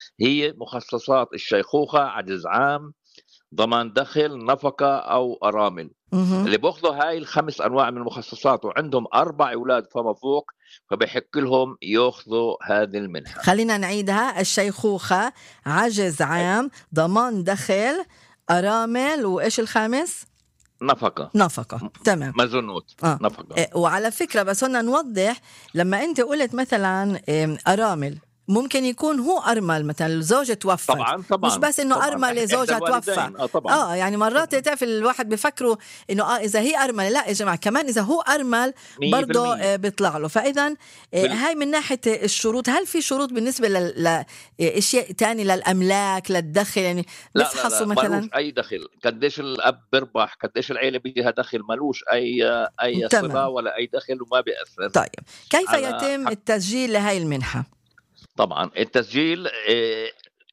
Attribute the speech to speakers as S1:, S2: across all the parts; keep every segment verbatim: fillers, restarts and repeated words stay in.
S1: هي مخصصات الشيخوخة، عجز عام، ضمان دخل، نفقة أو أرامل.
S2: مهم.
S1: اللي بياخذوا هاي الخمس أنواع من المخصصات وعندهم أربع أولاد فما فوق، فبيحق لهم ياخذوا هذه المنحة.
S2: خلينا نعيدها: الشيخوخة، عجز عام، ضمان دخل، أرامل، وإيش الخامس؟
S1: نفقة.
S2: نفقة. تمام.
S1: مزنوت.
S2: آه.
S1: نفقة.
S2: إيه، وعلى فكرة بس هنا نوضح، لما أنت قلت مثلا إيه، أرامل، ممكن يكون هو أرمل، مثلا الزوجة توفت،
S1: طبعا طبعا
S2: مش بس إنه
S1: طبعا
S2: أرمل
S1: إحدى
S2: زوجها توفى.
S1: الوالدين. اه طبعا.
S2: آه يعني مرات تعرف الواحد بفكروا إنه آه إذا هي أرمل، لا يا جماعة، كمان إذا هو أرمل
S1: مية
S2: برضه
S1: بالمية.
S2: آه بيطلع له. فإذا آه
S1: بال...
S2: هاي من ناحية الشروط. هل في شروط بالنسبة لأشياء تانية، للأملاك، للدخل؟ يعني
S1: لا لا
S2: بيفحصوا
S1: لا، ملوش
S2: مثلا؟
S1: أي دخل. قديش الأب بربح، قديش العيلة بيها دخل، ملوش أي أي صلة
S2: تمام.
S1: ولا أي دخل، وما بيأثر
S2: طيب كيف
S1: على
S2: يتم
S1: حق.
S2: التسجيل لهاي المنحة؟
S1: طبعا التسجيل، آه،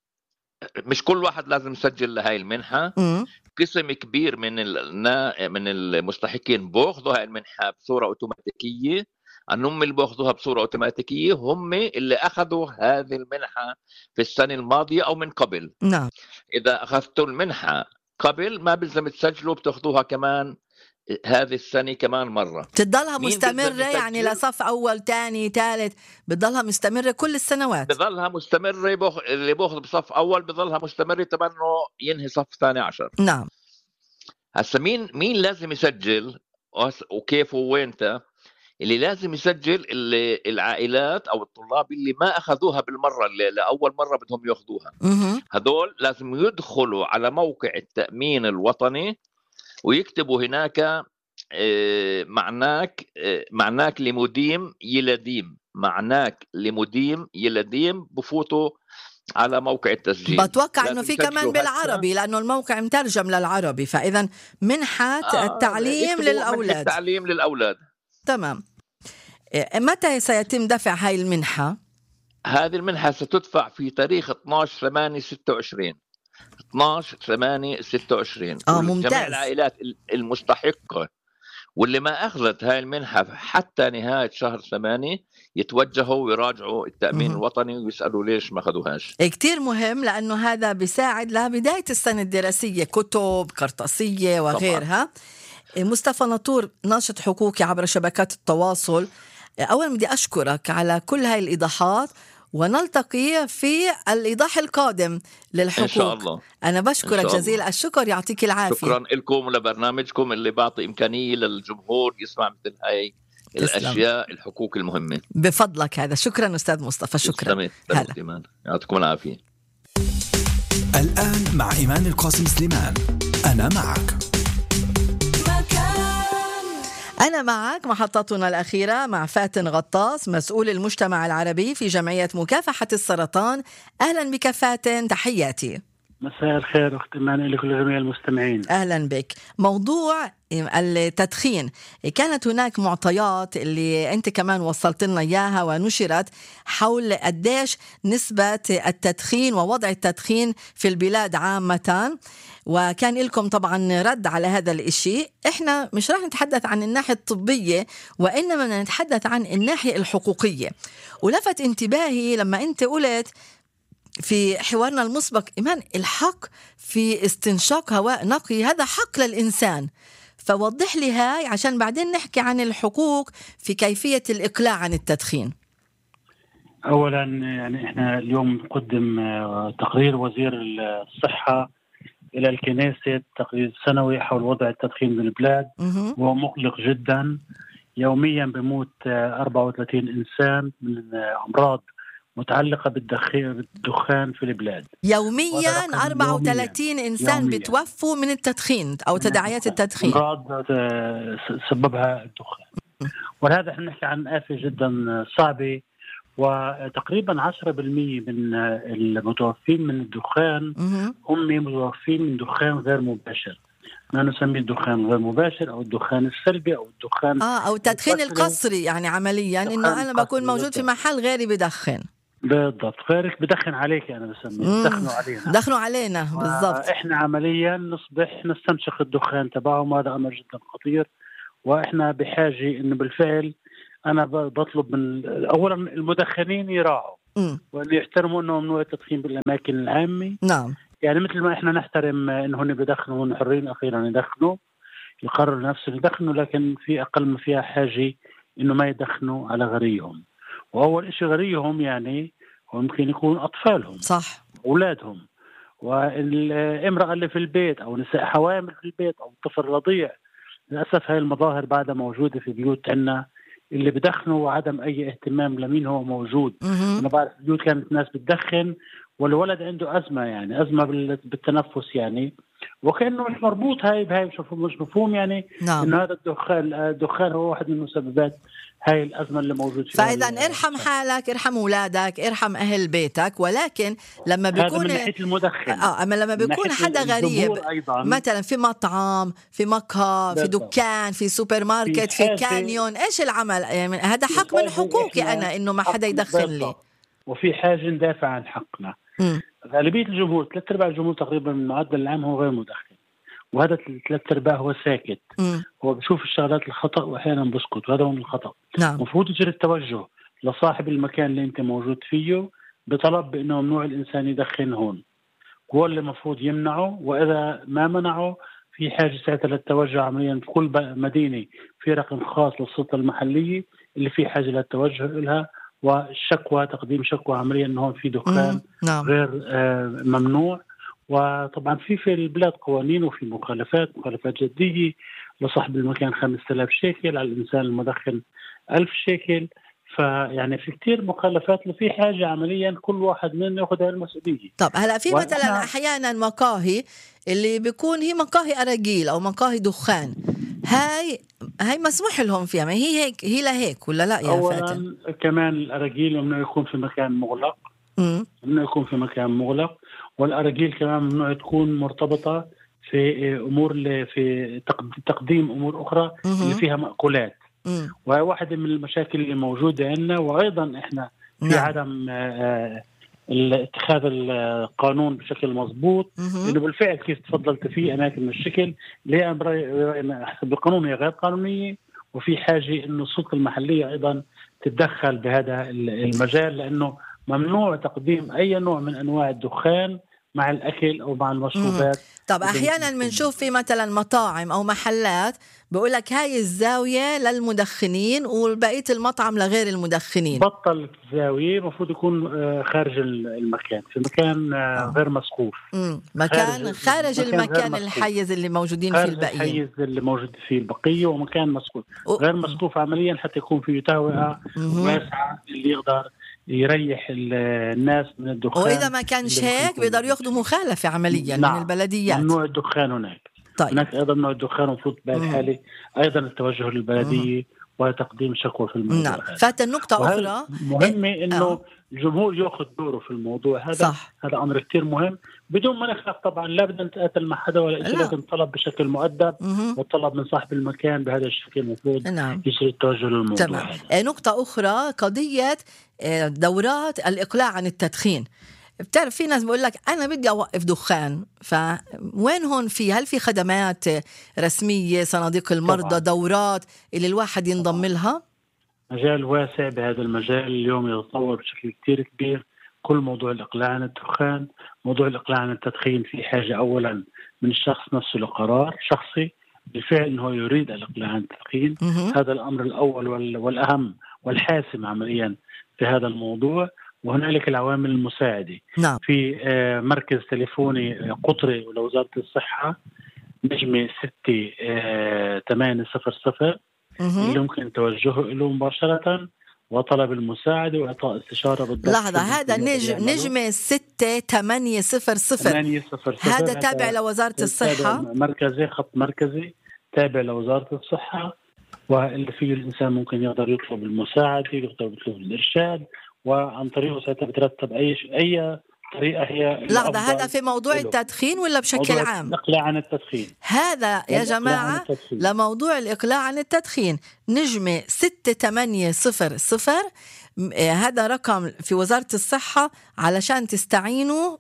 S1: مش كل واحد لازم يسجل لهاي المنحة.
S2: امم
S1: قسم كبير من النا... من المستحقين بياخذوا هاي المنحة بصورة أوتوماتيكية. النم اللي بياخذوها بصورة أوتوماتيكية هم اللي أخذوا هذه المنحة في السنة الماضية أو من قبل.
S2: نعم.
S1: إذا أخذتوا المنحة قبل ما بلزم تسجلوا، بتاخذوها كمان هذه السنة كمان مرة.
S2: بتضلها
S1: مين بلزم
S2: مستمرة يعني
S1: يسجل؟
S2: لصف أول، تاني، تالت، بتضلها مستمرة كل السنوات؟
S1: بظلها مستمرة. بخ... اللي باخذ بصف أول بظلها مستمرة تبنه ينهي صف ثاني عشر.
S2: نعم.
S1: هسا مين مين لازم يسجل وهس- وكيف ووينته؟ اللي لازم يسجل اللي العائلات أو الطلاب اللي ما أخذوها بالمرة، اللي لأول مرة بدهم ياخذوها.
S2: مه.
S1: هدول لازم يدخلوا على موقع التأمين الوطني ويكتبوا هناك آه، معناك آه، معناك لمديم يلديم، معناك لمديم يلديم، بفوتوا على موقع التسجيل.
S2: بتوقع إنه
S1: لازم
S2: في كمان
S1: يسجلوا هسه.
S2: بالعربي لأنه الموقع مترجم للعربي، فإذا منحة
S1: آه
S2: التعليم
S1: اكتبوا منحة
S2: للأولاد.
S1: تعليم للأولاد.
S2: تمام. إيه، متى سيتم دفع هاي المنحة؟
S1: هذه المنحة ستدفع في تاريخ اثناشر ثمانية ستة وعشرين. اثناشر ثمانية ستة وعشرين.
S2: آه
S1: وجميع
S2: ممتاز.
S1: العائلات المستحقة واللي ما أخذت هاي المنحة حتى نهاية شهر ثمانية يتوجهوا ويراجعوا التأمين
S2: مه.
S1: الوطني ويسألوا ليش ما أخذوهاش.
S2: كتير مهم، لأنه هذا بيساعد لبداية السنة الدراسية، كتب، قرطاسية
S1: طبعا.
S2: وغيرها. مصطفى ناطور، ناشط حقوقي عبر شبكات التواصل، أولا بدي أشكرك على كل هاي الإيضاحات، ونلتقي في الإيضاح القادم
S1: إن شاء
S2: للحقوق.
S1: الله.
S2: أنا
S1: إن
S2: بشكرك
S1: شاء
S2: جزيل
S1: الله.
S2: الشكر، يعطيك العافية.
S1: شكرا لكم ولبرنامجكم اللي بعطي إمكانية للجمهور يسمع مثل هاي
S2: تسلم
S1: الأشياء، الحقوق المهمة.
S2: بفضلك هذا. شكرا أستاذ مصطفى، شكرا.
S1: تسلمي
S2: هلا.
S1: إيمان، يعطيكم العافية.
S3: الآن مع إيمان القاسم سليمان، أنا معك.
S2: أنا معك، محطتنا الأخيرة مع فاتن غطاس، مسؤول المجتمع العربي في جمعية مكافحة السرطان. أهلا بك فاتن، تحياتي.
S4: مساء الخير أخت إيمان لك ولجميع المستمعين.
S2: أهلا بك. موضوع التدخين، كانت هناك معطيات اللي أنت كمان وصلت لنا إياها ونشرت حول قديش نسبة التدخين ووضع التدخين في البلاد عامة، وكان لكم طبعا رد على هذا الإشي. إحنا مش راح نتحدث عن الناحية الطبية، وإنما نتحدث عن الناحية الحقوقية. ولفت انتباهي لما أنت قلت في حوارنا المسبق، إيمان، الحق في استنشاق هواء نقي هذا حق للإنسان. فوضح لي هاي عشان بعدين نحكي عن الحقوق في كيفية الإقلاع عن التدخين.
S4: أولا يعني إحنا اليوم نقدم تقرير وزير الصحة إلى الكنيسة، تقرير سنوي حول وضع التدخين بالبلاد، وهو مقلق جدا. يوميا بموت أربعة وثلاثين إنسان من أمراض متعلقة بالدخان في البلاد
S2: يوميا. أربعة وثلاثين إنسان يومياً بتوفوا من التدخين أو تداعيات التدخين،
S4: أمراض سببها الدخان. ولهذا احنا نحكي عن آفة جدا صعبة. وتقريبا عشرة بالمئة من المتوفين من الدخان هم متوفين من دخان غير مباشر، ما نسميه الدخان غير مباشر أو الدخان السلبي أو الدخان
S2: آه أو التدخين القصري، يعني عمليا إنه أنا بكون موجود في محل غيري بدخن.
S4: بالضبط، غيرك بدخن عليك، أنا بسميه دخنوا علينا
S2: دخنوا علينا بالضبط.
S4: إحنا عمليا نصبح نستنشق الدخان تبعهم، وهذا أمر جدا خطير. وإحنا بحاجة إنه بالفعل أنا بطلب من أولا المدخنين يراعوا
S2: م.
S4: وأن يحترموا أنه ممنوع التدخين بالأماكن العامة.
S2: نعم.
S4: يعني مثل ما إحنا نحترم أنه هن بيدخنوا وهن حرين أخيرا يدخنوا، يقرر نفسه يدخنوا، لكن في أقل ما فيها حاجة إنه ما يدخنوا على غريهم. وأول إشي غريهم يعني هو ممكن يكون أطفالهم،
S2: صح،
S4: أولادهم، والامرأة اللي في البيت أو نساء حوامل في البيت أو طفل رضيع. للأسف هاي المظاهر بعدها موجودة في بيوت عنا، اللي بدخنوا وعدم أي اهتمام لمين هو موجود.
S2: م-م.
S4: أنا بعرف بيوت كانت ناس بتدخن والولد عنده أزمة، يعني أزمة بالتنفس يعني، وكأنه مش مربوط هاي بهاي، مش مفهوم يعني.
S2: نعم.
S4: إنه هذا الدخان الدخان هو واحد من مسببات هاي الأزمة اللي موجود فيها.
S2: فإذا ارحم حالك، ارحم أولادك، ارحم أهل بيتك. ولكن لما بيكون
S4: هذا من ناحية المدخن،
S2: آه أما لما بيكون حدا غريب مثلا في مطعم، في مقهى، في دكان، في سوبر ماركت، في, في كانيون، إيش العمل؟ يعني هذا حق من حقوقي أنا إنه ما حدا يدخن لي،
S4: وفي حاجة ندافع عن حقنا. م. غالبية الجمهور، ثلاث أرباع الجمهور تقريبا من المعدل العام هو غير مدخن، وهذا ثلاث أرباع هو ساكت. م. هو بشوف الشغلات الخطأ وأحيانا بسكت، وهذا هو الخطأ.
S2: نعم.
S4: مفروض يصير التوجه لصاحب المكان اللي أنت موجود فيه بطلب بأنه ممنوع الإنسان يدخن هون، هو اللي مفروض يمنعه. وإذا ما منعه في حاجة ساعتها للتوجه عمليا في كل مدينة في رقم خاص للسلطة المحلية اللي في حاجة للتوجه لها، والشكوى، تقديم شكوى عمليا انه هون في دخان
S2: نعم.
S4: غير آه ممنوع. وطبعا في في البلاد قوانين وفي مخالفات مخالفات جدية لصاحب المكان خمسة آلاف شيكل، على الإنسان المدخن ألف شيكل. فيعني في كتير مخالفات اللي في حاجة عمليا كل واحد منا يأخذ المسؤولية.
S2: طب هلا في مثلا أحيانا مقاهي اللي بيكون هي مقاهي أراجيل أو مقاهي دخان، هاي هاي مسموح لهم فيها، ما هي هيك هي لهيك ولا لا يا فاتن؟
S4: كمان الأراجيل ممنوع يكون في مكان مغلق، ممنوع يكون في مكان مغلق. والأراجيل كمان ممنوع تكون مرتبطة في أمور في تقديم أمور أخرى م- اللي فيها مأكولات. م- وهي واحدة من المشاكل اللي موجودة عندنا. وأيضا إحنا في نعم. عدم آه اتخاذ القانون بشكل مضبوط، لأنه بالفعل كيف تفضلت فيه أماكن الشكل اللي حسب القانون هي غير قانونية، وفي حاجة إنه السلطة المحلية أيضا تتدخل بهذا المجال، لأنه ممنوع تقديم أي نوع من أنواع الدخان مع الأكل أو مع المشروبات.
S2: طب أحيانا بنشوف في مثلا مطاعم أو محلات بقولك هاي الزاوية للمدخنين والبقية المطعم لغير المدخنين.
S4: بطل الزاوية مفروض يكون خارج المكان، في مكان غير مسقوف،
S2: مكان خارج مكان المكان الحيز اللي موجودين فيه البقية،
S4: الحيز اللي موجود فيه البقية، ومكان مسقوف غير مسقوف عمليا حتى يكون فيه تهوئة واسعة اللي يقدر يريح الناس من الدخان.
S2: وإذا ما كانش هيك بيقدروا ياخذوا مخالفة عمليا نعم. من البلديات.
S4: ممنوع الدخان هناك. طيب. هناك أيضا ممنوع الدخان، ومفروض بهالحالة أيضا التوجه للبلدية وتقديم شكوى في الموضوع.
S2: نعم. فات النقطة أخرى
S4: مهمة إنه آه. الجمهور يأخذ دوره في الموضوع هذا. صح. هذا أمر كتير مهم، بدون ما نخاف طبعا، لا بدنا نتقاتل مع حدا ولا شيء، لكن طلب بشكل مؤدب والطلب من صاحب المكان بهذا الشكل المفروض نعم. يصير التوجه للموضوع.
S2: تمام. هذا. نقطة أخرى قضية دورات الإقلاع عن التدخين. بتعرف في ناس بقول لك أنا بدي أوقف دخان، فوين هون في هل في خدمات رسمية، صناديق المرضى، طبعا. دورات اللي الواحد ينضم لها؟
S4: مجال واسع بهذا المجال اليوم يتطور بشكل كتير كبير. كل موضوع الإقلاع عن الدخان، موضوع الإقلاع عن التدخين في حاجة أولا من الشخص نفسه لقرار شخصي بالفعل أنه يريد الإقلاع عن التدخين. هذا الأمر الأول والأهم والحاسم عمليا في هذا الموضوع. وهنالك العوامل المساعدة. نعم. في مركز تليفوني قطري لوزارة الصحة نجمة ستة ثمانية صفر صفر اللي ممكن توجهه له مباشرة وطلب المساعدة وإعطاء استشارة بالضبط.
S2: لحظة، هذا نجم نجمة ستة ثمانية صفر صفر هذا تابع لوزارة الصحة،
S4: مركزي خط مركزي تابع لوزارة الصحة، واللي فيه الإنسان ممكن يقدر يطلب المساعدة، يقدر يطلب الإرشاد، وعن طريقه ساعتها بترتب أي أي طريقة هي.
S2: لحظة، هذا في موضوع التدخين ولا بشكل عام؟
S4: الإقلاع عن التدخين.
S2: هذا يا جماعة لموضوع الإقلاع عن التدخين نجمة ستة ثمانية صفر صفر هذا رقم في وزارة الصحة علشان تستعينوا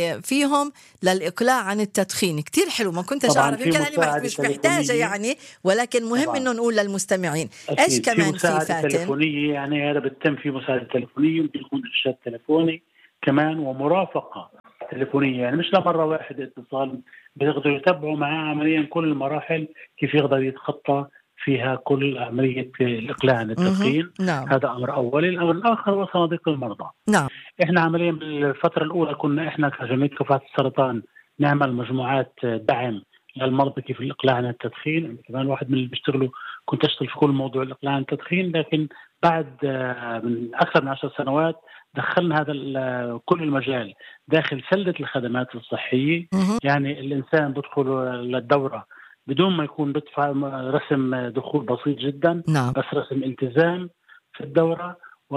S2: فيهم للإقلاع عن التدخين. كتير حلو، ما كنتش أعرف، يمكن أنا مش محتاجة يعني، ولكن مهم طبعاً إنه نقول للمستمعين. إيش كمان في فاتن؟
S4: تليفونية، يعني هذا بتتم في مساعدة تليفونية، ممكن يكون إرشاد تليفوني كمان ومرافقة تليفونية، يعني مش لمرة واحدة اتصال، بيقدروا يتابعوا معاه عمليا كل المراحل كيف يقدر يتخطى فيها كل عملية الإقلاع عن التدخين.
S2: نعم.
S4: هذا أمر أولي. الأمر الآخر هو صناديق المرضى.
S2: نعم.
S4: إحنا عمليا بالفترة الأولى كنا إحنا كجمعية مكافحة السرطان نعمل مجموعات دعم للمرضى كيف الإقلاع عن التدخين. كمان واحد من اللي بيشتغلوا كنت أشتغل في كل موضوع الإقلاع عن التدخين، لكن بعد من أكثر من عشر سنوات دخلنا هذا كل المجال داخل سلة الخدمات الصحية. يعني الإنسان بدخل للدورة بدون ما يكون بدفع رسم دخول بسيط جدا.
S2: نعم.
S4: بس رسم التزام في الدورة،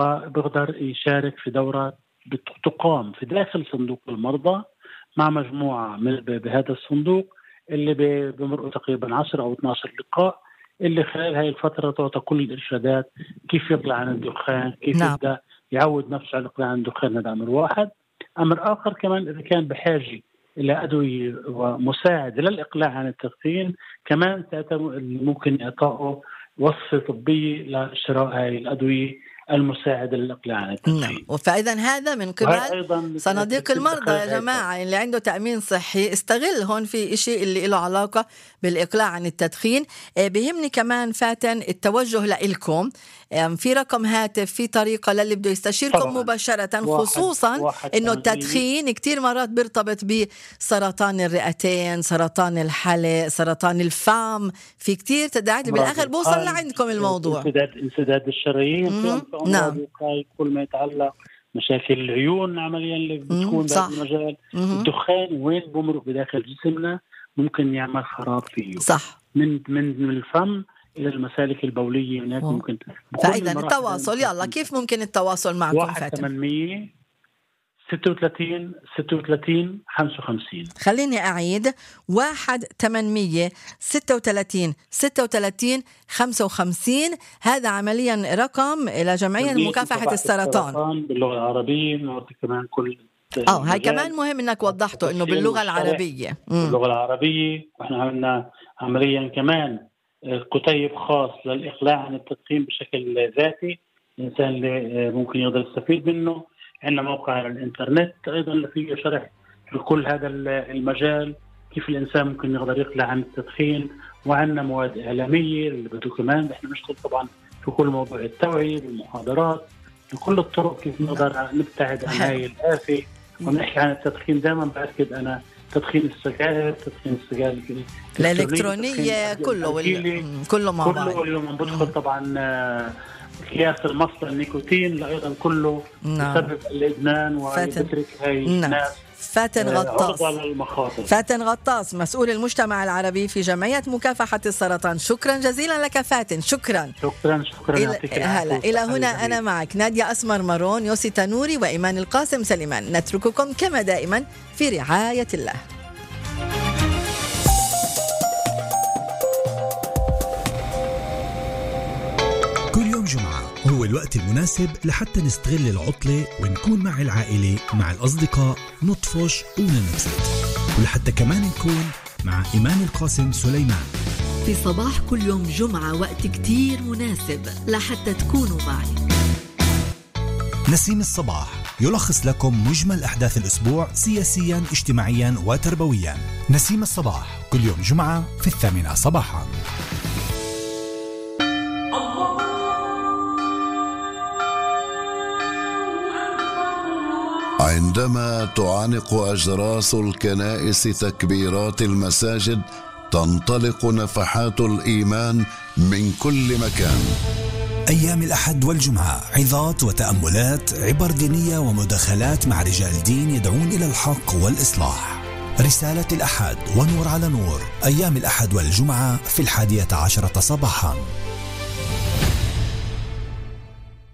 S4: وبقدر يشارك في دورة تقام في داخل صندوق المرضى مع مجموعة بهذا الصندوق اللي بمرقوا تقريبا عشرة أو اثني عشر لقاء، اللي خلال هاي الفترة تعطى كل الإرشادات كيف يطلع عن الدخان، كيف نعم. يبدأ يعود نفسه على الإقلاع عن الدخان. هذا أمر واحد. أمر آخر كمان إذا كان بحاجة إلى أدوية ومساعدة للإقلاع عن التدخين، كمان ممكن إعطائه وصفة طبية لشراء هاي الأدوية المساعدة للإقلاع عن التدخين.
S2: نعم. فإذا هذا من قبل صناديق المرضى يا جماعة، اللي عنده تأمين صحي استغل هون في إشي اللي له علاقة بالإقلاع عن التدخين. بهمني كمان فاتن التوجه لإلكم في رقم هاتف، في طريقة للي بده يستشيركم طبعاً. مباشرة، خصوصا واحد إنه التدخين كتير مرات بيرتبط بسرطان الرئتين، سرطان الحلق، سرطان الفم، في كتير تداعيات بالآخر بوصل لعندكم الموضوع.
S4: انسداد انسداد الشرايين،
S2: نعم.
S4: كل ما يتعلق مشاكل العيون عمليا اللي بتكون بهذا المجال. الدخان وين بمرق بداخل جسمنا ممكن يعمل خراب فيه.
S2: صح.
S4: من من الفم إلى المسالك البولية هناك ممكن.
S2: فإذا التواصل، يلا كيف ممكن التواصل معكم
S4: واحد ثمانمية ستة وثلاثين ستة وثلاثين خمسة وخمسين.
S2: خليني أعيد، واحد ثمانمية ستة وثلاثين ستة وثلاثين خمسة وخمسين. هذا عمليا رقم إلى جمعية مكافحة السرطان
S4: باللغة العربية. نعطي كمان كل
S2: اه هاي كمان مهم انك وضحته انه باللغة العربية.
S4: باللغة العربية. واحنا عملنا عمليا كمان كتيب خاص للإقلاع عن التدخين بشكل ذاتي، الإنسان اللي ممكن يقدر يستفيد منه. عندنا موقع على الإنترنت أيضا فيه شرح في كل هذا المجال كيف الإنسان ممكن يقدر يقلع عن التدخين. وعندنا مواد إعلامية اللي بده كمان إحنا نشتغل طبعا في كل موضوع التوعية بالمحاضرات بكل الطرق كيف نقدر نبتعد عن هاي الآفة ونحكي عن التدخين. دائما بأكد أنا تدخين السجائر، تدخين السجائر
S2: الإلكترونية، كله وال... كله مع بعض.
S4: كله اليوم بدخل طبعا قياس المصدر النيكوتين أيضا كله بسبب الإدمان ويترك هاي الناس.
S2: فاتن غطاس فاتن غطاس مسؤول المجتمع العربي في جمعية مكافحة السرطان. شكرا جزيلا لك فاتن. شكرا
S4: شكرا شكرا
S2: إلى, هلا. إلى هنا أنا معك نادية أسمر مارون، يوسي تنوري، وإيمان القاسم سليمان. نترككم كما دائما في رعاية الله.
S3: كل يوم جمعة هو الوقت المناسب لحتى نستغل العطلة ونكون مع العائلة مع الأصدقاء، نطفش وننبسط، ولحتى كمان نكون مع إيمان القاسم سليمان
S5: في صباح كل يوم جمعة. وقت كتير مناسب لحتى تكونوا معي.
S3: نسيم الصباح يلخص لكم مجمل أحداث الأسبوع سياسيا اجتماعيا وتربويا. نسيم الصباح كل يوم جمعة في الثامنة صباحا.
S6: عندما تعانق أجراس الكنائس تكبيرات المساجد تنطلق نفحات الإيمان من كل مكان.
S3: أيام الأحد والجمعة عظات وتأملات، عبر دينية ومداخلات مع رجال دين يدعون إلى الحق والإصلاح. رسالة الأحد ونور على نور، أيام الأحد والجمعة في الحادية عشرة صباحا.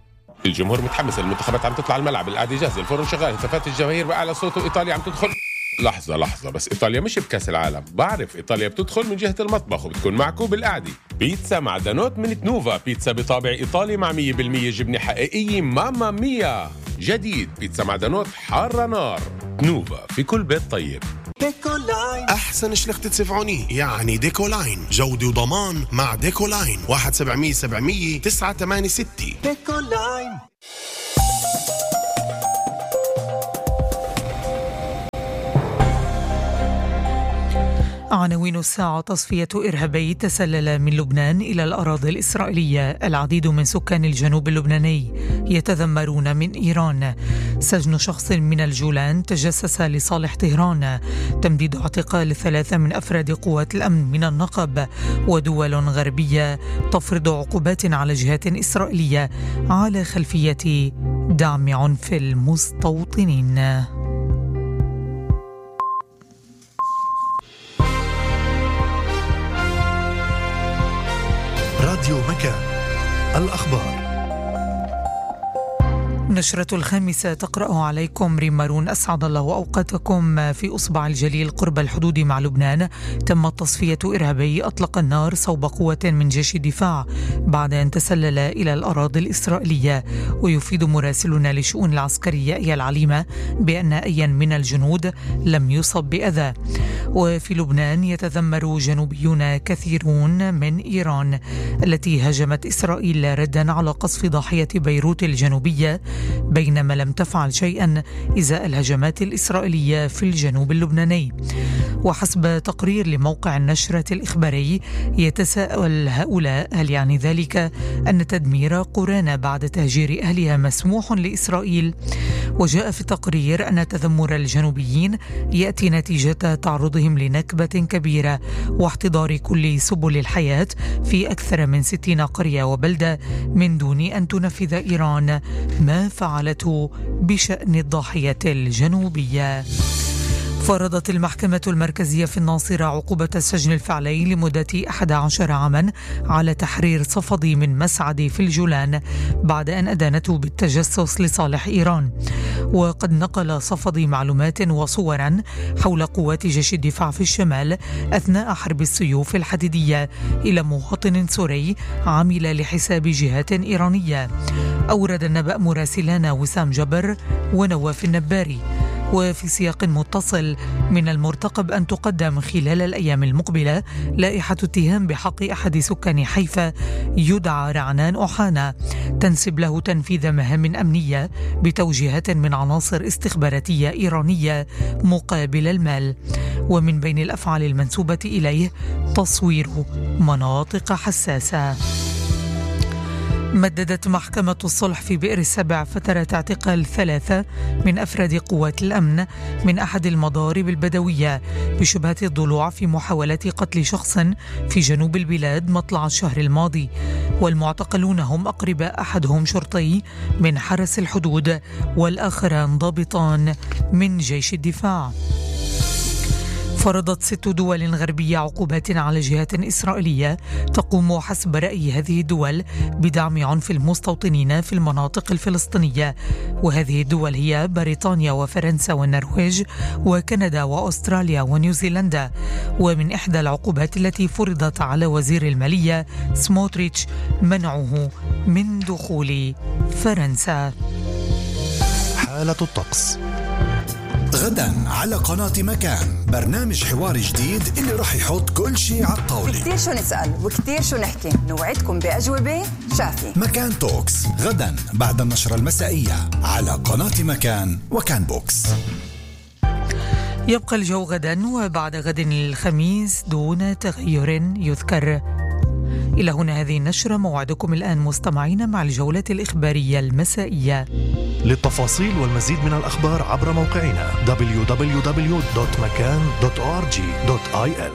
S7: الجمهور متحمس، المنتخبات عم تطلع الملعب، القعده جاهزه، الفرن شغال، هتافات الجماهير بأعلى صوت، وإيطاليا عم تدخل لحظة لحظة، بس إيطاليا مش بكأس العالم. بعرف إيطاليا بتدخل من جهة المطبخ وبتكون معكوب القعدة. بيتزا مع دانوت من تنوفا، بيتزا بطابع إيطالي مع مية بالمية جبنة حقيقية. ماما ميا جديد، بيتزا مع دانوت حارة نار. تنوفا في كل بيت طيب.
S8: ديكولاين أحسن شلختة سفعوني، يعني ديكولاين جودة وضمان مع ديكولاين. واحد سبعمية سبعمية تسعة ثمانية ستة. ديكولاين.
S9: عناوين الساعة: تصفية إرهابي تسلل من لبنان إلى الأراضي الإسرائيلية، العديد من سكان الجنوب اللبناني يتذمرون من إيران، سجن شخص من الجولان تجسس لصالح طهران، تمديد اعتقال ثلاثة من أفراد قوات الأمن من النقب، ودول غربية تفرض عقوبات على جهات إسرائيلية على خلفية دعم عنف المستوطنين.
S10: راديو مكان، الأخبار.
S9: نشرة الخامسة تقرأ عليكم ريم مارون. أسعد الله أوقاتكم. في أصبع الجليل قرب الحدود مع لبنان تمت تصفية إرهابي أطلق النار صوب قوة من جيش الدفاع بعد أن تسلل إلى الأراضي الإسرائيلية. ويفيد مراسلنا لشؤون العسكرية إيا العليمة بأن أيا من الجنود لم يصب بأذى. وفي لبنان يتذمر جنوبيون كثيرون من إيران التي هاجمت إسرائيل ردا على قصف ضاحية بيروت الجنوبية، بينما لم تفعل شيئا إزاء الهجمات الإسرائيلية في الجنوب اللبناني. وحسب تقرير لموقع النشرة الإخباري يتساءل هؤلاء هل يعني ذلك أن تدمير قرانا بعد تهجير أهلها مسموح لإسرائيل؟ وجاء في التقرير أن تذمر الجنوبيين يأتي نتيجة تعرضهم لنكبة كبيرة واحتضار كل سبل الحياة في أكثر من ستين قرية وبلدة من دون أن تنفذ إيران ما فعلته بشأن الضاحية الجنوبية. فرضت المحكمة المركزية في الناصرة عقوبة السجن الفعلي لمدة أحد عشر عاما على تحرير صفدي من مسعد في الجولان بعد أن أدانته بالتجسس لصالح إيران. وقد نقل صفدي معلومات وصورا حول قوات جيش الدفاع في الشمال أثناء حرب السيوف الحديدية إلى مواطن سوري عمل لحساب جهات إيرانية. أورد النبأ مراسلانا وسام جبر ونواف النباري. وفي سياق متصل من المرتقب أن تقدم خلال الأيام المقبلة لائحة اتهام بحق أحد سكان حيفا يدعى رعنان أوحانا تنسب له تنفيذ مهام أمنية بتوجيهات من عناصر استخباراتية إيرانية مقابل المال. ومن بين الأفعال المنسوبة إليه تصوير مناطق حساسة. مددت محكمة الصلح في بئر السبع فترة اعتقال ثلاثة من أفراد قوات الأمن من أحد المضارب البدوية بشبهة الضلوع في محاولة قتل شخص في جنوب البلاد مطلع الشهر الماضي. والمعتقلون هم أقرباء، أحدهم شرطي من حرس الحدود والآخران ضابطان من جيش الدفاع. فرضت ست دول غربية عقوبات على جهات إسرائيلية تقوم حسب رأي هذه الدول بدعم عنف المستوطنين في المناطق الفلسطينية. وهذه الدول هي بريطانيا وفرنسا والنرويج وكندا وأستراليا ونيوزيلندا. ومن إحدى العقوبات التي فرضت على وزير المالية سموتريتش منعه من دخول فرنسا.
S10: حالة الطقس
S3: غدا على قناة مكان، برنامج حواري جديد اللي رح يحط كل شيء على الطاولة.
S11: كتير شو نسأل وكتير شو نحكي، نوعدكم بأجوبة شافية.
S3: مكان توكس غدا بعد النشرة المسائية على قناة مكان وكان بوكس.
S9: يبقى الجو غدا وبعد غد الخميس دون تغير يذكر. إلى هنا هذه النشرة، موعدكم الآن مستمعين مع الجولة الإخبارية المسائية.
S10: للتفاصيل والمزيد من الأخبار عبر موقعنا دبليو دبليو دبليو دوت مكان دوت أو آر جي دوت آي إل.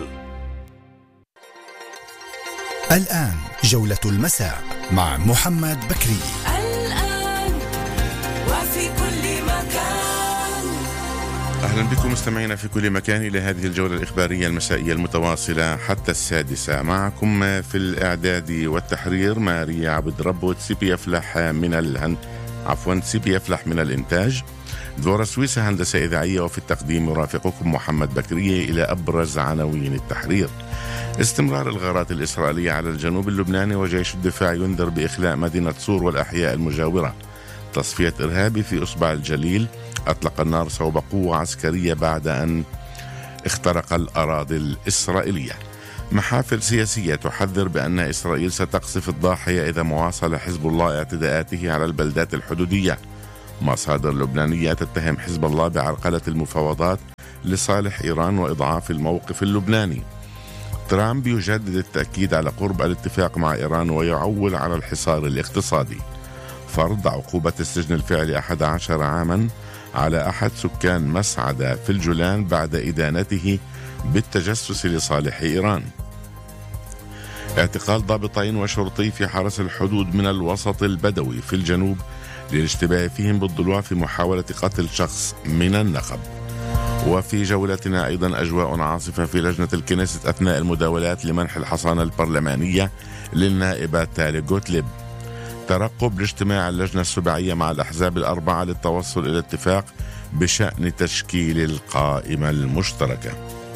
S3: الآن جولة المساء مع محمد بكري.
S12: الآن وفي كل مكان.
S13: أهلا بكم مستمعينا في كل مكان إلى هذه الجولة الإخبارية المسائية المتواصلة حتى السادسة. معكم في الإعداد والتحرير ماريا عبد رب وتسيبي يفلح من الهن عفوا سيبي يفلح من الإنتاج. دورة سويسة هندسة إذاعية، وفي التقديم يرافقكم محمد بكرية. إلى أبرز عناوين التحرير. استمرار الغارات الإسرائيلية على الجنوب اللبناني، وجيش الدفاع ينذر بإخلاء مدينة صور والأحياء المجاورة. تصفية إرهابي في أصبع الجليل، أطلق النار صوب قوة عسكرية بعد أن اخترق الأراضي الإسرائيلية. محافل سياسية تحذر بأن إسرائيل ستقصف الضاحية إذا مواصل حزب الله اعتداءاته على البلدات الحدودية. مصادر لبنانية تتهم حزب الله بعرقلة المفاوضات لصالح إيران وإضعاف الموقف اللبناني. ترامب يجدد التأكيد على قرب الاتفاق مع إيران ويعول على الحصار الاقتصادي. فرض عقوبة السجن الفعلي أحد عشر عاما على أحد سكان مسعدة في الجولان بعد إدانته بالتجسس لصالح إيران. اعتقال ضابطين وشرطي في حرس الحدود من الوسط البدوي في الجنوب للاشتباه فيهم بالضلوع في محاولة قتل شخص من النخب. وفي جولتنا أيضا أجواء عاصفة في لجنة الكنيست أثناء المداولات لمنح الحصانة البرلمانية للنائبة تالي غوتليب. ترقب لاجتماع اللجنة السباعية مع الأحزاب الأربعة للتوصل إلى اتفاق بشأن تشكيل القائمة المشتركة.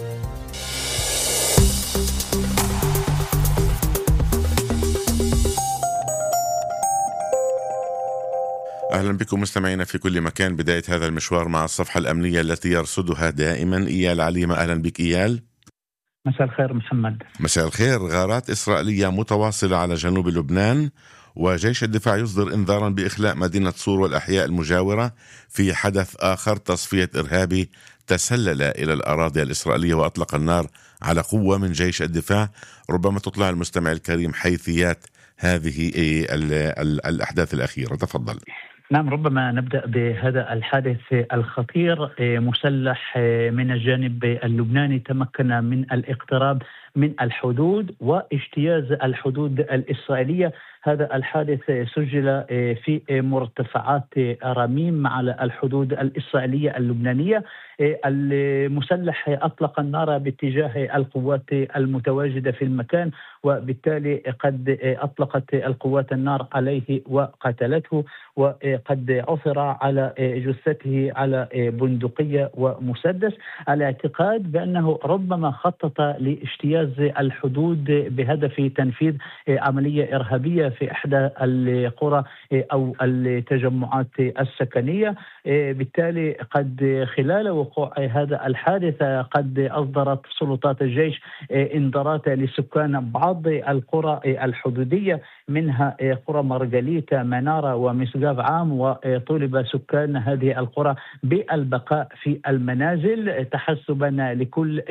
S13: أهلا بكم مستمعينا في كل مكان. بداية هذا المشوار مع الصفحة الأمنية التي يرصدها دائما إيال عليمة. أهلا بك إيال.
S14: مساء الخير محمد.
S13: مساء الخير. غارات إسرائيلية متواصلة على جنوب لبنان، وجيش الدفاع يصدر إنذارا بإخلاء مدينة صور والأحياء المجاورة في حدث آخر، تصفية إرهابي تسلل إلى الأراضي الإسرائيلية وأطلق النار على قوة من جيش الدفاع. ربما تطلع المستمع الكريم حيثيات هذه الأحداث الأخيرة. تفضل.
S14: نعم، ربما نبدأ بهذا الحادث الخطير. مسلح من الجانب اللبناني تمكن من الاقتراب من الحدود واجتياز الحدود الإسرائيلية. هذا الحادث سجل في مرتفعات رميم على الحدود الإسرائيلية اللبنانية. المسلح أطلق النار باتجاه القوات المتواجدة في المكان، وبالتالي قد أطلقت القوات النار عليه وقتلته، وقد عثر على جثته على بندقية ومسدس، على اعتقاد بأنه ربما خطط لاجتياز الحدود بهدف تنفيذ عملية إرهابية في إحدى القرى أو التجمعات السكنية. بالتالي قد خلال وقوع هذا الحادث قد أصدرت سلطات الجيش إنذارات لسكان بعض القرى الحدودية، منها قرى مرجليت منارة ومسقاف عام، وطلب سكان هذه القرى بالبقاء في المنازل تحسبا لكل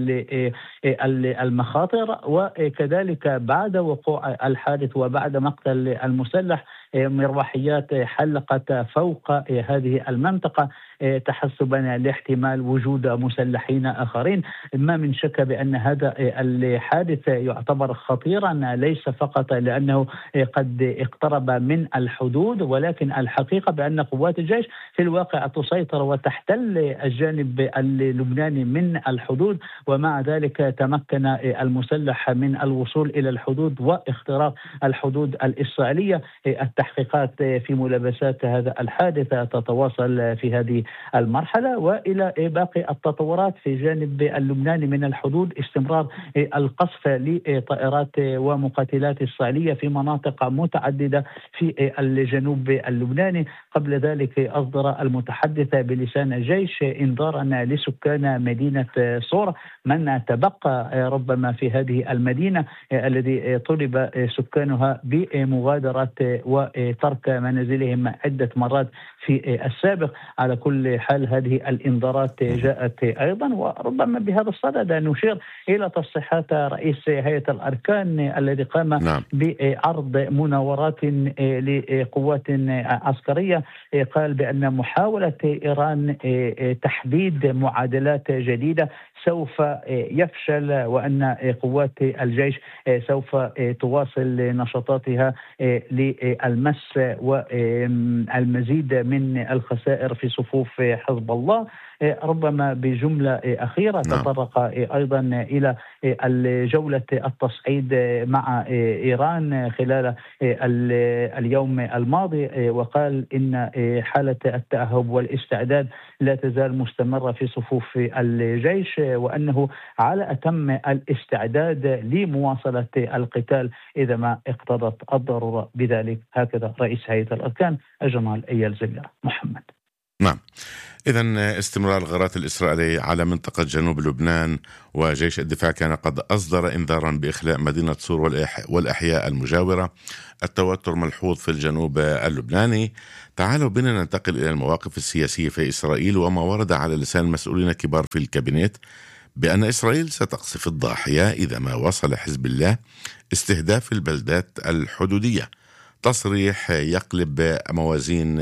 S14: المخاطر. وكذلك بعد وقوع الحادث وبعد مقتل المسلح مروحيات حلقت فوق هذه المنطقة تحسبا لاحتمال وجود مسلحين آخرين. ما من شك بأن هذا الحادث يعتبر خطيرا، ليس فقط لأنه قد اقترب من الحدود، ولكن الحقيقة بأن قوات الجيش في الواقع تسيطر وتحتل الجانب اللبناني من الحدود، ومع ذلك تمكن المسلح من الوصول إلى الحدود واختراق الحدود الإسرائيلية. التحقيقات في ملابسات هذا الحادث تتواصل في هذه المرحلة. وإلى باقي التطورات في جانب اللبناني من الحدود، استمرار القصف لطائرات ومقاتلات إسرائيلية في مناطق متعددة في الجنوب اللبناني. قبل ذلك أصدر المتحدث بلسان الجيش إنذارا لسكان مدينة صور من تبقى ربما في هذه المدينة الذي طلب سكانها بمغادرة وترك منازلهم عدة مرات في السابق. على كل حال هذه الإنذارات جاءت أيضا، وربما بهذا الصدد نشير إلى تصريحات رئيس هيئة الأركان الذي قام نعم. بعرض مناورات لقوات عسكرية. قال بأن محاولة إيران تحديد معادلات جديدة سوف يفشل، وأن قوات الجيش سوف تواصل نشاطاتها للمس والمزيد من الخسائر في صفوف حزب الله. ربما بجملة أخيرة
S13: نعم.
S14: تطرق أيضا إلى جولة التصعيد مع إيران خلال اليوم الماضي، وقال إن حالة التأهب والاستعداد لا تزال مستمرة في صفوف الجيش، وأنه على أتم الاستعداد لمواصلة القتال إذا ما اقتضت الضرورة بذلك. هكذا رئيس هيئة الأركان الجنرال أيال زمير محمد.
S13: نعم، إذن استمرار الغارات الإسرائيلية على منطقة جنوب لبنان، وجيش الدفاع كان قد أصدر إنذارا بإخلاء مدينة صور والأحياء المجاورة. التوتر ملحوظ في الجنوب اللبناني. تعالوا بنا ننتقل إلى المواقف السياسية في إسرائيل وما ورد على لسان مسؤولين كبار في الكابينت بأن إسرائيل ستقصف الضاحية إذا ما وصل حزب الله استهداف البلدات الحدودية. تصريح يقلب موازين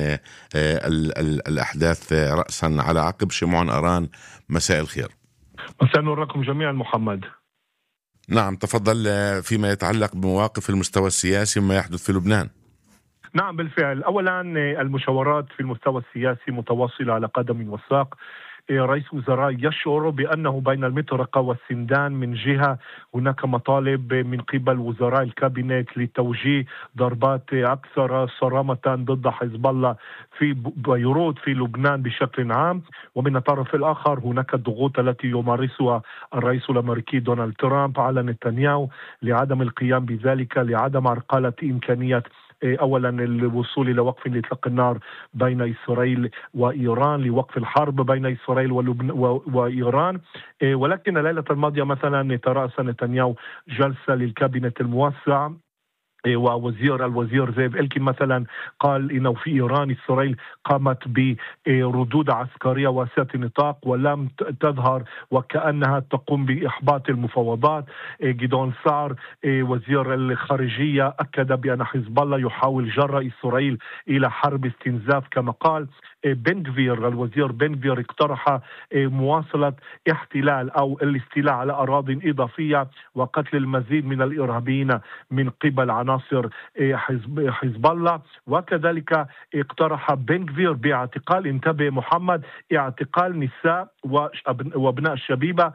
S13: الأحداث رأسا على عقب. شمعون أران، مساء الخير.
S15: مساء النور لكم جميعا محمد.
S13: نعم، تفضل فيما يتعلق بمواقف المستوى السياسي وما يحدث في لبنان.
S15: نعم بالفعل، أولا المشاورات في المستوى السياسي متواصلة على قدم وساق. رئيس وزراء يشعر بأنه بين المطرقة والسندان. من جهة هناك مطالب من قبل وزراء الكابينت لتوجيه ضربات أكثر صرامة ضد حزب الله في بيروت في لبنان بشكل عام، ومن الطرف الآخر هناك الضغوط التي يمارسها الرئيس الأمريكي دونالد ترامب على نتنياهو لعدم القيام بذلك، لعدم عرقلة إمكانية أولا الوصول إلى وقف لإطلاق النار بين إسرائيل وإيران، لوقف الحرب بين إسرائيل وإيران. ولكن الليلة الماضية مثلا ترأس نتنياهو جلسة للكابينت الموسع، ووزير الوزير زيف إلكين مثلا قال إنه في إيران إسرائيل قامت بردود عسكرية واسعة النطاق ولم تظهر وكأنها تقوم بإحباط المفاوضات. جدعون سعر وزير الخارجية أكد بأن حزب الله يحاول جر إسرائيل إلى حرب استنزاف كما قال. بن غفير الوزير بن غفير اقترح مواصلة احتلال أو الاستيلاء على أراضٍ إضافية وقتل المزيد من الإرهابيين من قبل عناصر حزب, حزب الله. وكذلك اقترح بن غفير باعتقال، انتبه محمد، اعتقال نساء وابناء الشبيبة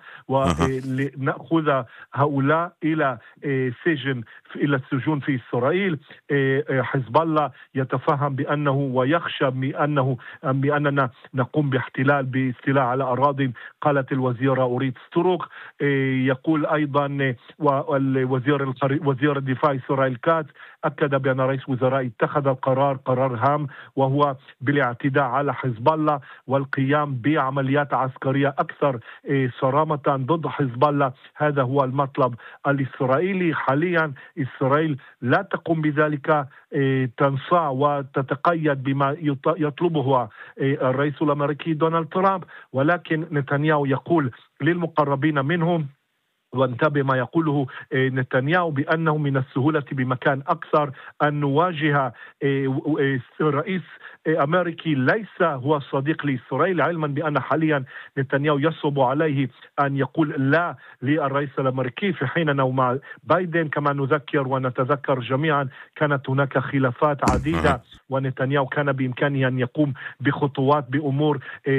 S15: ونأخذ هؤلاء إلى سجن إلى السجون في إسرائيل. حزب الله يتفهم بأنه ويخشى بأنه بأننا نقوم باحتلال باستيلاء على أراضٍ. قالت الوزيرة أوريت ستروك. يقول أيضا والوزير وزير الدفاع إسرائيل كاتس أكد بأن رئيس وزراء اتخذ القرار قرار هام، وهو بالاعتداء على حزب الله والقيام بعمليات عسكرية أكثر صرامة ضد حزب الله. هذا هو المطلب الإسرائيلي حاليا. إسرائيل لا تقوم بذلك، تنصاع وتتقيد بما يطلبه الرئيس الأمريكي دونالد ترامب، ولكن نتنياهو يقول للمقربين منهم، وانتبه ما يقوله نتنياهو، بأنه من السهولة بمكان أكثر أن نواجه رئيس أمريكي ليس هو صديق لإسرائيل، علما بأن حاليا نتنياهو يصعب عليه أن يقول لا للرئيس الأمريكي، في حين أنه مع بايدن كما نذكر ونتذكر جميعا كانت هناك خلافات عديدة، ونتنياهو كان بإمكانه أن يقوم بخطوات بأمور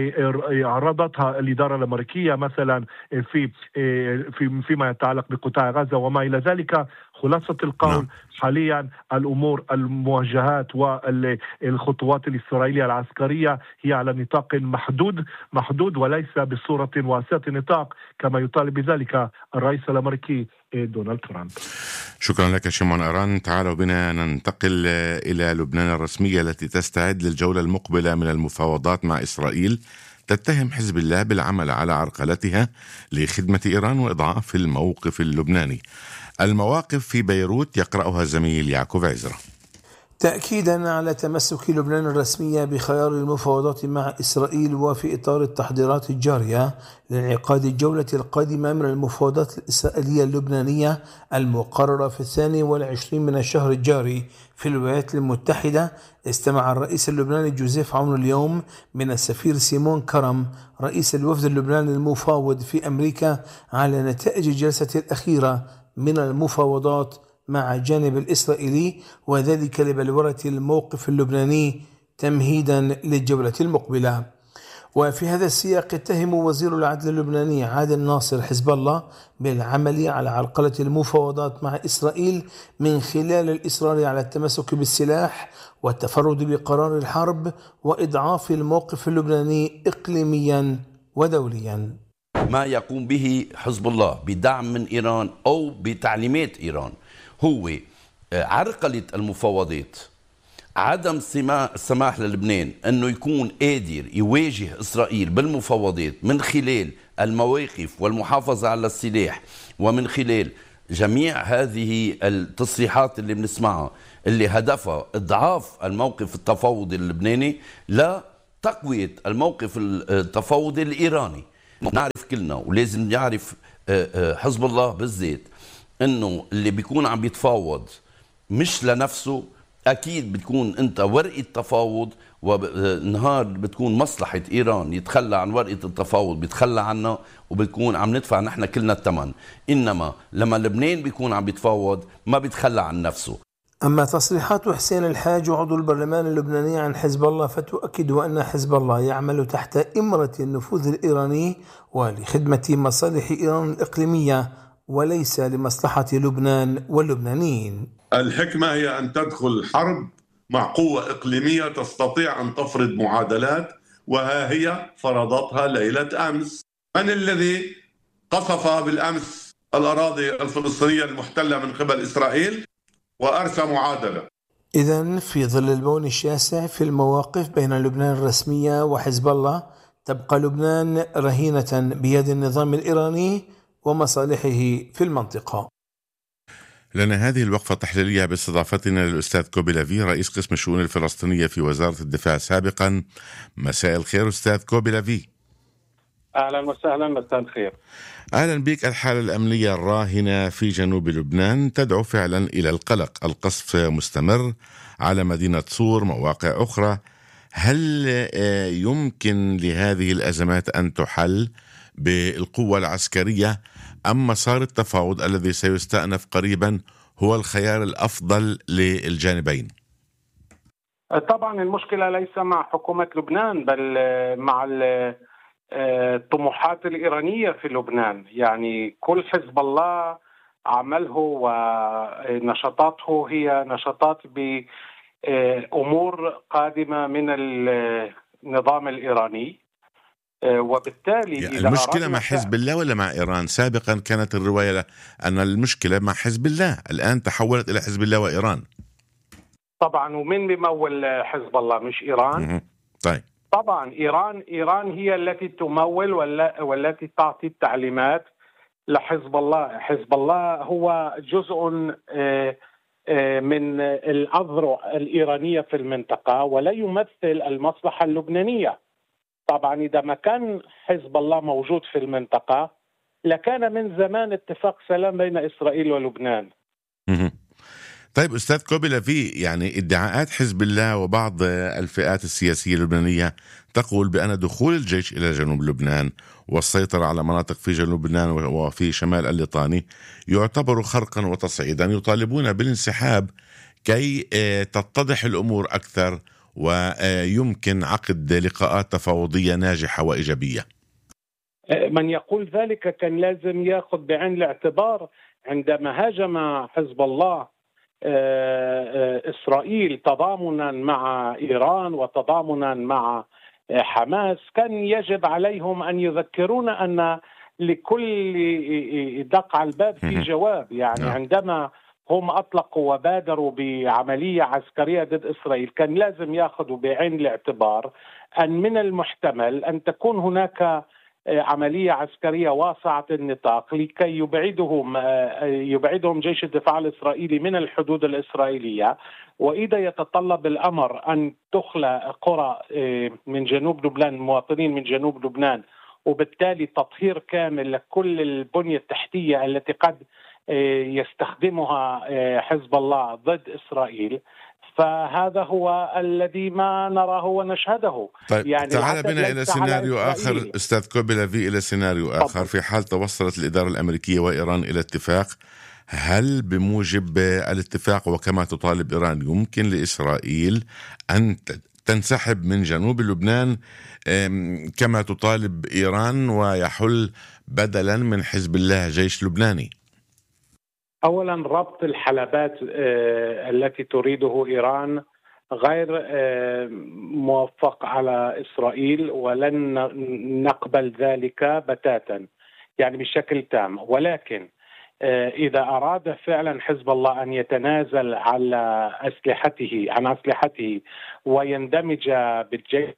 S15: عرضتها الإدارة الأمريكية مثلا في في فيما يتعلق بقطاع غزة وما إلى ذلك. خلاصة القول حاليا الأمور المواجهات والخطوات الإسرائيلية العسكرية هي على نطاق محدود محدود وليس بصورة واسعة النطاق كما يطالب بذلك الرئيس الأمريكي دونالد ترامب.
S13: شكرا لك شمعون أران. تعالوا بنا ننتقل إلى لبنان الرسمية التي تستعد للجولة المقبلة من المفاوضات مع إسرائيل. تتهم حزب الله بالعمل على عرقلتها لخدمة إيران وإضعاف الموقف اللبناني. المواقف في بيروت يقرأها زميل يعقوب عزرا.
S16: تأكيدا على تمسك لبنان الرسمية بخيار المفاوضات مع إسرائيل، وفي إطار التحضيرات الجارية لانعقاد الجولة القادمة من المفاوضات الإسرائيلية اللبنانية المقررة في الثاني والعشرين من الشهر الجاري في الولايات المتحدة، استمع الرئيس اللبناني جوزيف عون اليوم من السفير سيمون كرم رئيس الوفد اللبناني المفاوض في أمريكا على نتائج الجلسة الأخيرة من المفاوضات مع الجانب الإسرائيلي، وذلك لبلورة الموقف اللبناني تمهيدا للجولة المقبلة. وفي هذا السياق اتهم وزير العدل اللبناني عادل ناصر حزب الله بالعمل على عرقلة المفاوضات مع إسرائيل من خلال الإصرار على التمسك بالسلاح والتفرد بقرار الحرب وإضعاف الموقف اللبناني إقليميا ودوليا.
S17: ما يقوم به حزب الله بدعم من إيران أو بتعليمات إيران هو عرقلة المفاوضات، عدم السماح للبنان أنه يكون قادر يواجه إسرائيل بالمفاوضات من خلال المواقف والمحافظة على السلاح، ومن خلال جميع هذه التصريحات اللي بنسمعها اللي هدفها إضعاف الموقف التفاوضي اللبناني لتقوية الموقف التفاوضي الإيراني. نعرف كلنا ولازم نعرف حزب الله بالذات أنه اللي بيكون عم بيتفاوض مش لنفسه، أكيد بتكون أنت ورقة تفاوض، ونهار بتكون مصلحة إيران يتخلى عن ورقة التفاوض بيتخلى عنها، وبتكون عم ندفع نحن كلنا الثمن. إنما لما لبنان بيكون عم بيتفاوض ما بيتخلى عن نفسه.
S16: أما تصريحات حسين الحاج عضو البرلمان اللبناني عن حزب الله فتؤكد أن حزب الله يعمل تحت إمرة النفوذ الإيراني ولخدمة مصالح إيران الإقليمية وليس لمصلحة لبنان واللبنانيين.
S18: الحكمة هي أن تدخل حرب مع قوة إقليمية تستطيع أن تفرض معادلات، وها هي فرضتها ليلة أمس. من الذي قصف بالأمس الأراضي الفلسطينية المحتلة من قبل إسرائيل وأرسى معادلة؟
S16: إذن في ظل البون الشاسع في المواقف بين لبنان الرسمية وحزب الله، تبقى لبنان رهينة بيد النظام الإيراني ومصالحه في المنطقة.
S13: لنا هذه الوقفة التحليلية باستضافتنا للأستاذ كوبي لافي رئيس قسم الشؤون الفلسطينية في وزارة الدفاع سابقا. مساء الخير أستاذ كوبي لافي.
S19: أهلا وسهلا، مساء الخير.
S13: أهلا بك. الحالة الأمنية الراهنة في جنوب لبنان تدعو فعلا إلى القلق، القصف مستمر على مدينة صور مواقع أخرى. هل يمكن لهذه الأزمات أن تحل بالقوة العسكرية أم مسار التفاوض الذي سيستأنف قريبا هو الخيار الأفضل للجانبين؟
S19: طبعا المشكلة ليس مع حكومة لبنان بل مع الطموحات الإيرانية في لبنان. يعني كل حزب الله عمله ونشاطاته هي نشاطات بأمور قادمة من النظام الإيراني، وبالتالي
S13: يعني المشكلة مع حزب الله ولا مع إيران؟ سابقا كانت الرواية أن المشكلة مع حزب الله، الآن تحولت إلى حزب الله وإيران.
S19: طبعا ومن بيمول حزب الله مش إيران؟
S13: طيب
S19: طبعا إيران إيران هي التي تمول والتي تعطي التعليمات لحزب الله. حزب الله هو جزء من الأذرع الإيرانية في المنطقة ولا يمثل المصلحة اللبنانية. طبعا إذا ما كان حزب الله موجود في المنطقة لكان من زمان اتفاق سلام بين إسرائيل ولبنان.
S13: طيب أستاذ كوبي لافي، يعني ادعاءات حزب الله وبعض الفئات السياسية اللبنانية تقول بأن دخول الجيش إلى جنوب لبنان والسيطرة على مناطق في جنوب لبنان وفي شمال الليطاني يعتبر خرقا وتصعيدا، يطالبون بالانسحاب كي تتضح الأمور أكثر ويمكن عقد لقاءات تفاوضية ناجحة وإيجابية.
S19: من يقول ذلك كان لازم يأخذ بعين الاعتبار عندما هاجم حزب الله إسرائيل تضامنا مع إيران وتضامنا مع حماس، كان يجب عليهم أن يذكرونا أن لكل دق على الباب في جواب. يعني عندما هم أطلقوا وبادروا بعملية عسكرية ضد إسرائيل كان لازم يأخذوا بعين الاعتبار أن من المحتمل أن تكون هناك عملية عسكرية واسعة النطاق لكي يبعدهم يبعدهم جيش الدفاع الإسرائيلي من الحدود الإسرائيلية. وإذا يتطلب الأمر أن تخلى قرى من جنوب لبنان، مواطنين من جنوب لبنان، وبالتالي تطهير كامل لكل البنية التحتية التي قد يستخدمها حزب الله ضد إسرائيل، فهذا هو الذي ما نراه ونشهده.
S13: طيب
S19: يعني
S13: تعال بنا إلى سيناريو آخر أستاذ كوبي لافي، إلى سيناريو طبعا. آخر في حال توصلت الإدارة الأمريكية وإيران إلى اتفاق، هل بموجب الاتفاق وكما تطالب إيران يمكن لإسرائيل أن تنسحب من جنوب لبنان كما تطالب إيران ويحل بدلا من حزب الله جيش لبناني؟
S19: أولا ربط الحلبات التي تريده إيران غير موفق على إسرائيل، ولن نقبل ذلك بتاتا يعني بشكل تام. ولكن إذا أراد فعلا حزب الله أن يتنازل على أسلحته عن أسلحته ويندمج بالجيش.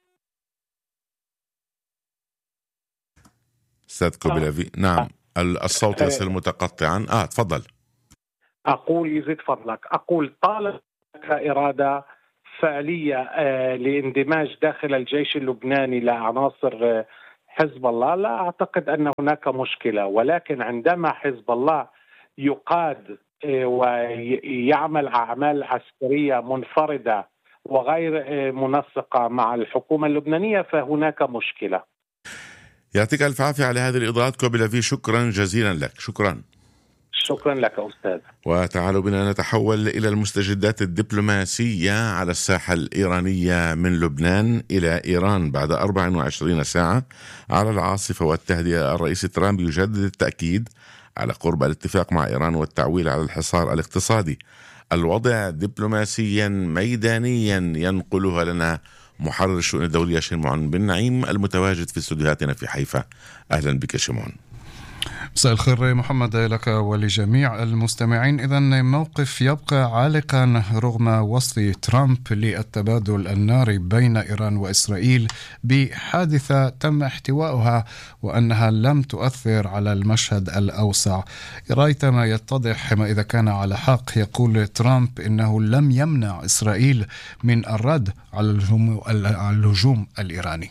S13: أستاذ كوبيلافي، نعم الصوت يصير متقطعا. آه تفضل.
S19: أقول يزيد فضلك، أقول طالما إرادة فعلية لاندماج داخل الجيش اللبناني لعناصر حزب الله، لا أعتقد أن هناك مشكلة. ولكن عندما حزب الله يقاد ويعمل أعمال عسكرية منفردة وغير منسقة مع الحكومة اللبنانية فهناك مشكلة.
S13: يعطيك ألف عافية على هذه الإضاءات كوبيلافي، شكرا جزيلا لك. شكرا
S19: شكرا لك أستاذ.
S13: وتعالوا بنا نتحول إلى المستجدات الدبلوماسية على الساحة الإيرانية من لبنان إلى إيران. بعد أربع وعشرين ساعة على العاصفة والتهدئة، الرئيس ترامب يجدد التأكيد على قرب الاتفاق مع إيران والتعويل على الحصار الاقتصادي. الوضع دبلوماسيا ميدانيا ينقلها لنا محرر الشؤون الدولية شمعون بن نعيم المتواجد في استوديوهاتنا في حيفا. أهلا بك شمعون.
S20: مساء الخير محمد لك ولجميع المستمعين. إذن موقف يبقى عالقا رغم وصف ترامب للتبادل الناري بين إيران وإسرائيل بحادثة تم احتوائها وأنها لم تؤثر على المشهد الأوسع. ريثما يتضح ما إذا كان على حق. يقول ترامب إنه لم يمنع إسرائيل من الرد على الهجوم الإيراني.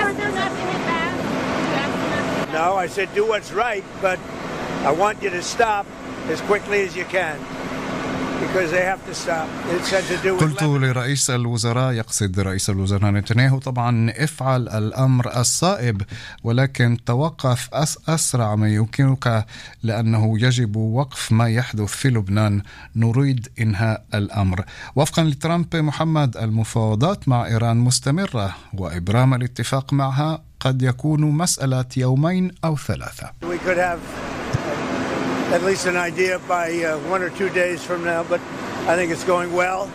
S21: No, I said do what's right, but I want you to stop as quickly as you can because they have to stop. It's got to do with
S20: قلت لرئيس الوزراء، يقصد رئيس الوزراء نتنياهو طبعا، افعل الأمر الصائب ولكن توقف أس أسرع ما يمكنك لأنه يجب وقف ما يحدث في لبنان. نريد إنهاء الأمر. وفقا لترامب محمد، المفاوضات مع إيران مستمرة وإبرام الاتفاق معها قد يكون مسألة يومين أو ثلاثة.
S21: We could have at least an idea by uh, one or two days from now, but I think it's going well.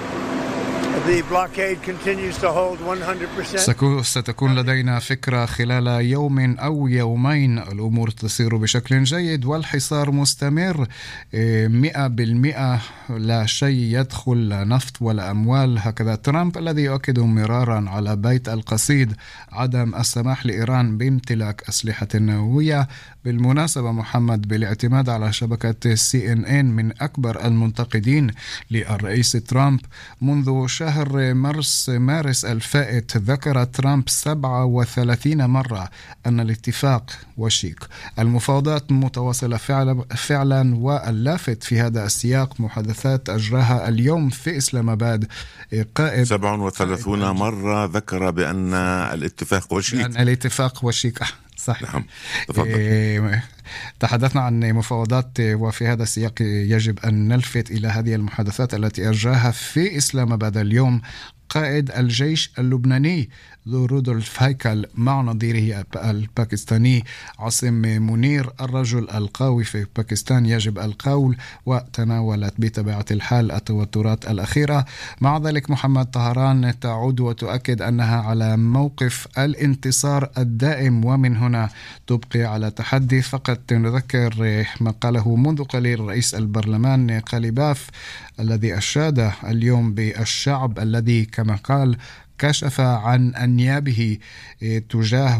S21: The blockade continues to hold one hundred percent.
S20: ستكون لدينا فكرة خلال يوم أو يومين. الأمور تسير بشكل جيد والحصار مستمر مئة بالمئة، لا شيء يدخل، لا نفط ولا أموال. هكذا ترامب الذي يؤكد مرارا على بيت القصيد عدم السماح لإيران بامتلاك أسلحة نووية. بالمناسبة محمد، بالاعتماد على شبكة سي إن إن من أكبر المنتقدين للرئيس ترامب منذ شهر مارس مارس الفائت، ذكر ترامب سبعة وثلاثين مرة أن الاتفاق وشيك. المفاوضات متواصلة فعلا, فعلا واللافت في هذا السياق محادثات أجراها اليوم في إسلام آباد قائد
S13: سبعة وثلاثين مرة ذكر بأن الاتفاق وشيك.
S20: بأن الاتفاق وشيك صحيح.
S13: نعم. تفضل.
S20: إيه تحدثنا عن مفاوضات، وفي هذا السياق يجب أن نلفت إلى هذه المحادثات التي أجراها في إسلام آباد اليوم قائد الجيش اللبناني رودولف هيكل مع نظيره الباكستاني عاصم منير، الرجل القوي في باكستان يجب القول، وتناولت بطبيعة الحال التوترات الأخيرة. مع ذلك محمد، طهران تعود وتؤكد أنها على موقف الانتصار الدائم ومن هنا تبقي على تحدي. فقط نذكر ما قاله منذ قليل رئيس البرلمان قليباف الذي أشاد اليوم بالشعب الذي كما قال كشف عن أنيابه تجاه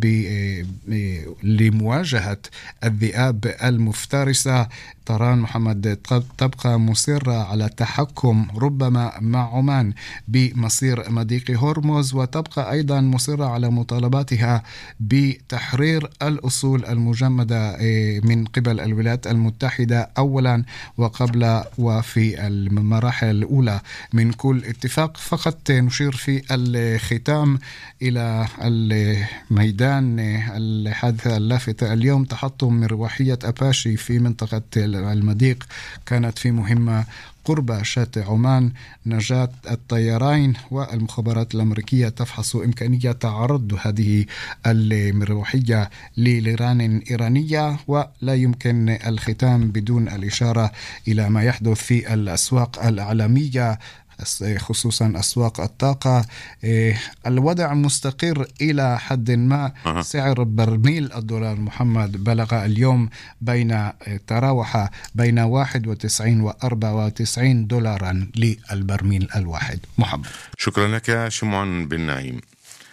S20: لمواجهة الذئاب المفترسة. طهران محمد تبقى مصرة على التحكم ربما مع عمان بمصير مضيق هرمز، وتبقى أيضا مصرة على مطالباتها بتحرير الأصول المجمدة من قبل الولايات المتحدة أولا وقبل وفي المراحل الأولى من كل اتفاق. فقط نشير في في الختام إلى الميدان الحادثة اللافتة اليوم، تحطم مروحية أباشي في منطقة المضيق كانت في مهمة قرب شاطئ عمان. نجاة الطيران والمخابرات الأمريكية تفحص إمكانية تعرض هذه المروحية لنيران إيرانية، ولا يمكن الختام بدون الإشارة إلى ما يحدث في الأسواق العالمية خصوصا أسواق الطاقة. الوضع مستقر إلى حد ما. سعر برميل الدولار محمد بلغ اليوم بين تراوح بين واحد وتسعين وأربعة وتسعين دولارا للبرميل الواحد. محمد،
S13: شكرا لك شمعون بن نعيم.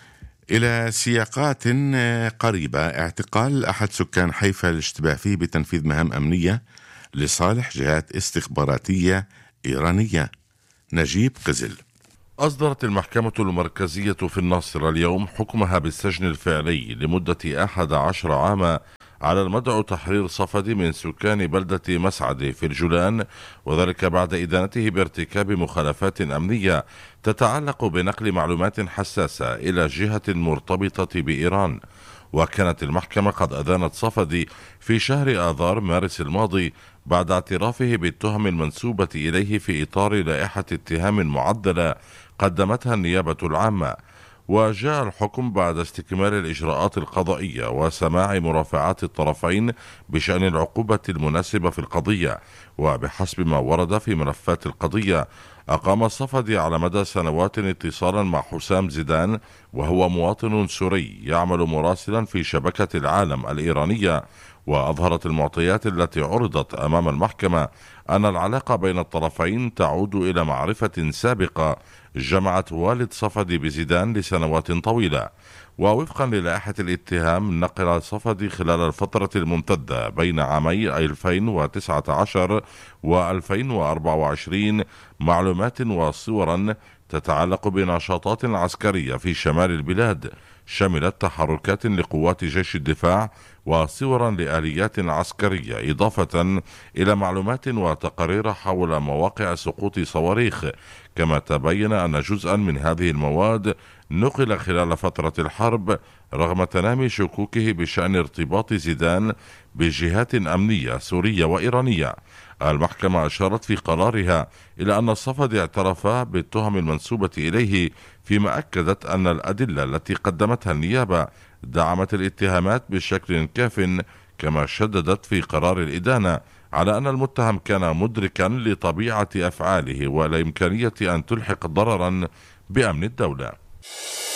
S13: إلى سياقات قريبة، اعتقال أحد سكان حيفا الاشتباه فيه بتنفيذ مهام أمنية لصالح جهات استخباراتية إيرانية. نجيب قزل.
S1: أصدرت المحكمة المركزية في الناصرة اليوم حكمها بالسجن الفعلي لمدة أحد عشر عاما على المدعو تحرير صفدي من سكان بلدة مسعد في الجولان، وذلك بعد إدانته بارتكاب مخالفات أمنية تتعلق بنقل معلومات حساسة إلى جهة مرتبطة بإيران. وكانت المحكمة قد أدانت صفدي في شهر آذار مارس الماضي بعد اعترافه بالتهم المنسوبة إليه في إطار لائحة اتهام معدلة قدمتها النيابة العامة. وجاء الحكم بعد استكمال الإجراءات القضائية وسماع مرافعات الطرفين بشأن العقوبة المناسبة في القضية. وبحسب ما ورد في ملفات القضية، أقام الصفدي على مدى سنوات اتصالا مع حسام زيدان، وهو مواطن سوري يعمل مراسلا في شبكة العالم الإيرانية. وأظهرت المعطيات التي عرضت أمام المحكمة أن العلاقة بين الطرفين تعود إلى معرفة سابقة جمعت والد صفدي بزيدان لسنوات طويلة. ووفقا للائحة الاتهام، نقل صفدي خلال الفترة الممتدة بين عامي ألفين وتسعة عشر و ألفين وأربعة وعشرين معلومات وصورا تتعلق بنشاطات عسكرية في شمال البلاد، شملت تحركات لقوات جيش الدفاع وصورا لآليات عسكرية، إضافة إلى معلومات وتقارير حول مواقع سقوط صواريخ. كما تبين أن جزءا من هذه المواد نقل خلال فترة الحرب رغم تنامي شكوكه بشأن ارتباط زيدان بجهات أمنية سورية وإيرانية. المحكمة أشارت في قرارها إلى أن الصفدي اعترف بالتهم المنسوبة إليه، فيما أكدت أن الأدلة التي قدمتها النيابة دعمت الاتهامات بشكل كاف. كما شددت في قرار الإدانة على أن المتهم كان مدركا لطبيعة أفعاله ولا إمكانية أن تلحق ضررا بأمن الدولة.